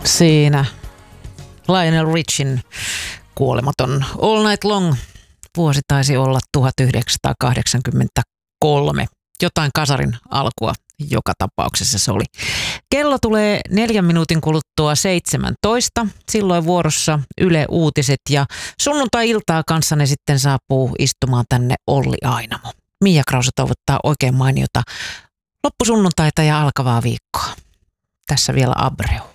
Siinä Lionel Richin kuolematon All Night Long. Vuosi taisi olla 1983. Jotain kasarin alkua joka tapauksessa se oli. Kello tulee 4 minuutin kuluttua 17. Silloin vuorossa Yle Uutiset ja sunnuntai-iltaa kanssanne sitten saapuu istumaan tänne Olli Ainamo. Mia Krause toivottaa oikein mainiota loppusunnuntaita ja alkavaa viikkoa. Tässä vielä Abreu.